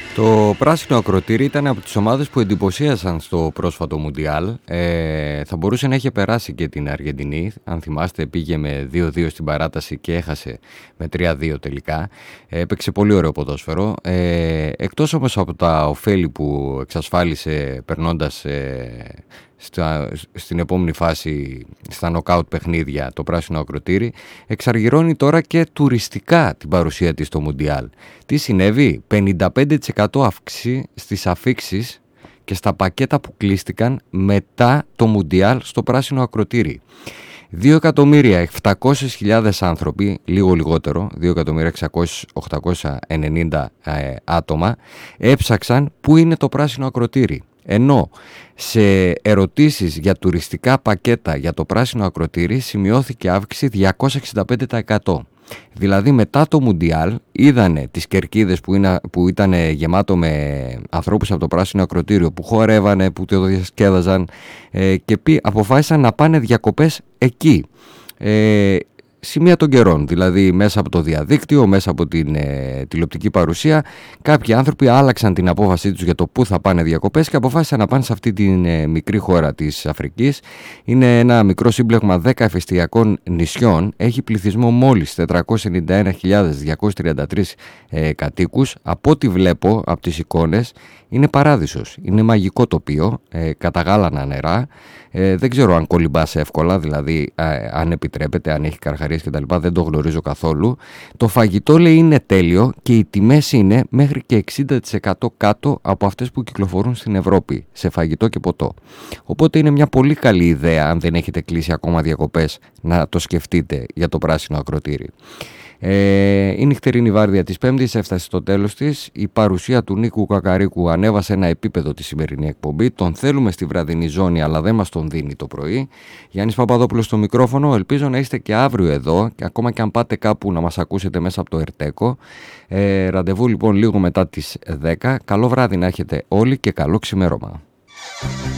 Το πράσινο ακροτήρι ήταν από τις ομάδες που εντυπωσίασαν στο πρόσφατο Μουντιάλ. Θα μπορούσε να είχε περάσει και την Αργεντινή. Αν θυμάστε, πήγε με 2-2 στην παράταση και έχασε με 3-2 τελικά. Έπαιξε πολύ ωραίο ποδόσφαιρο. Εκτός όμως από τα ωφέλη που εξασφάλισε περνώντας στην επόμενη φάση στα νοκάουτ παιχνίδια το πράσινο ακροτήρι, εξαργυρώνει τώρα και τουριστικά την παρουσία της στο Μουντιάλ. Τι συνέβη? 55% αύξηση στις αφίξεις και στα πακέτα που κλείστηκαν μετά το Μουντιάλ στο πράσινο ακροτήρι. 2.700.000 άνθρωποι, λίγο λιγότερο, 2.600.890 άτομα έψαξαν πού είναι το πράσινο ακροτήρι. Ενώ σε ερωτήσεις για τουριστικά πακέτα για το πράσινο ακροτήρι σημειώθηκε αύξηση 265%. Δηλαδή μετά το Μουντιάλ είδανε τις κερκίδες που ήταν γεμάτο με ανθρώπους από το πράσινο ακροτήριο που χορεύανε, που το διασκέδαζαν και αποφάσισαν να πάνε διακοπές εκεί. Σημεία των καιρών, δηλαδή μέσα από το διαδίκτυο, μέσα από την τηλεοπτική παρουσία, κάποιοι άνθρωποι άλλαξαν την απόφασή τους για το πού θα πάνε διακοπές και αποφάσισαν να πάνε σε αυτή την μικρή χώρα της Αφρικής. Είναι ένα μικρό σύμπλεγμα 10 εφεστιακών νησιών, έχει πληθυσμό μόλις 491.233 κατοίκους. Από ό,τι βλέπω από τις εικόνες είναι παράδεισος, είναι μαγικό τοπίο, καταγάλανα νερά. Δεν ξέρω αν κολυμπάς εύκολα, δηλαδή αν επιτρέπεται, αν έχει καρχαρίες κτλ. Δεν το γνωρίζω καθόλου. Το φαγητό λέει είναι τέλειο και οι τιμές είναι μέχρι και 60% κάτω από αυτές που κυκλοφορούν στην Ευρώπη σε φαγητό και ποτό. Οπότε είναι μια πολύ καλή ιδέα, αν δεν έχετε κλείσει ακόμα διακοπές, να το σκεφτείτε για το πράσινο ακροτήρι. Η νυχτερινή βάρδια της Πέμπτης έφτασε στο τέλος της. Η παρουσία του Νίκου Κακαρίκου ανέβασε ένα επίπεδο τη σημερινή εκπομπή. Τον θέλουμε στη βραδινή ζώνη, αλλά δεν μας τον δίνει το πρωί. Γιάννης Παπαδόπουλος στο μικρόφωνο. Ελπίζω να είστε και αύριο εδώ, και ακόμα και αν πάτε κάπου να μας ακούσετε μέσα από το Ερτέκο. Ραντεβού λοιπόν λίγο μετά τις 10. Καλό βράδυ να έχετε όλοι και καλό ξημέρωμα.